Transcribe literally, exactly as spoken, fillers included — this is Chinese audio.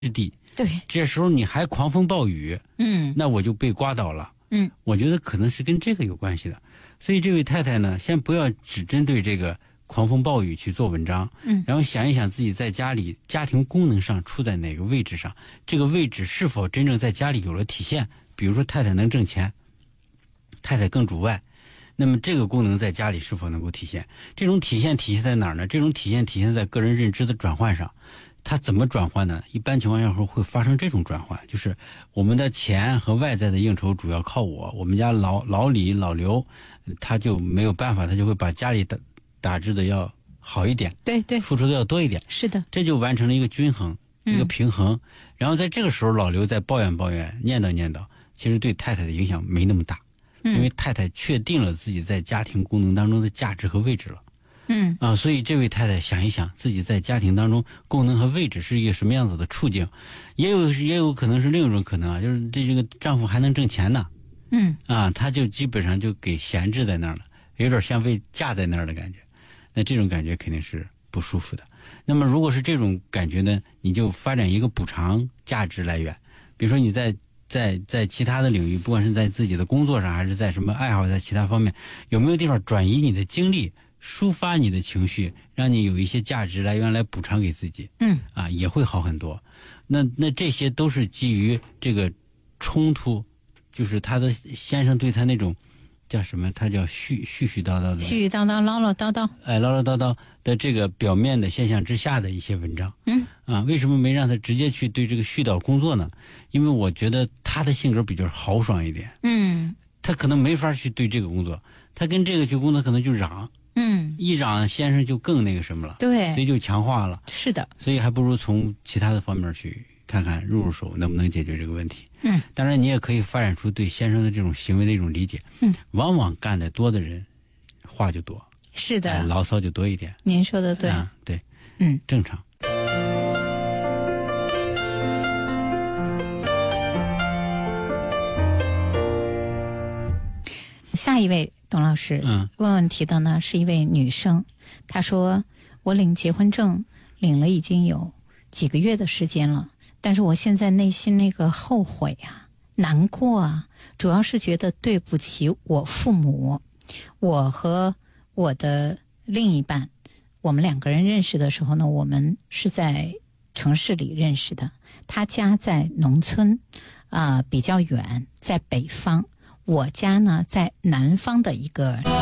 之地， 对， 这时候你还狂风暴雨， 嗯， 那我就被刮倒了。 嗯， 我觉得可能是跟这个有关系的。所以这位太太呢，先不要只针对这个狂风暴雨去做文章， 嗯， 然后想一想自己在家里家庭功能上处在哪个位置上，这个位置是否真正在家里有了体现。比如说太太能挣钱，太太更主外，那么这个功能在家里是否能够体现？这种体现体现在哪儿呢？这种体现体现在个人认知的转换上。它怎么转换呢？一般情况下会发生这种转换，就是我们的钱和外在的应酬主要靠我，我们家老老李老刘他就没有办法，他就会把家里打打制的要好一点， 对对， 付出的要多一点， 是的， 这就完成了一个均衡，一个平衡。嗯、然后在这个时候，老刘在抱怨抱怨念叨念叨，其实对太太的影响没那么大， 嗯、 因为太太确定了自己在家庭功能当中的价值和位置了。 嗯啊，所以这位太太想一想自己在家庭当中功能和位置是一个什么样子的处境，也有也有可能是另一种可能啊，就是这这个丈夫还能挣钱呢， 嗯啊，他就基本上就给闲置在那儿了，有点像被架在那儿的感觉，那这种感觉肯定是不舒服的。那么如果是这种感觉呢，你就发展一个补偿价值来源，比如说你在在在其他的领域，不管是在自己的工作上还是在什么爱好，在其他方面，有没有地方转移你的精力，抒发你的情绪，让你有一些价值来源来补偿给自己， 嗯啊，也会好很多。那那这些都是基于这个冲突，就是他的先生对他那种叫什么，他叫絮絮絮叨叨的， 絮絮叨叨唠唠叨叨， 哎，唠唠叨叨的这个表面的现象之下的一些文章。 嗯啊，为什么没让他直接去对这个絮叨工作呢？因为我觉得他的性格比较豪爽一点， 嗯， 他可能没法去对这个工作，他跟这个去工作可能就嚷。 嗯， 一嚷先生就更那个什么了， 对， 所以就强化了。 是的， 所以还不如从其他的方面去看看，入入手能不能解决这个问题。 嗯， 当然你也可以发展出对先生的这种行为的一种理解。 嗯， 往往干得多的人，话就多， 是的， 哎、牢骚就多一点。 您说的对， 啊，对， 嗯， 正常。 下一位董老师， 嗯， 问问题的呢是一位女生，她说我领结婚证领了已经有几个月的时间了，但是我现在内心那个后悔啊、难过啊，主要是觉得对不起我父母。我和我的另一半，我们两个人认识的时候呢，我们是在城市里认识的，他家在农村，啊、呃，比较远，在北方。我家呢，在南方的一个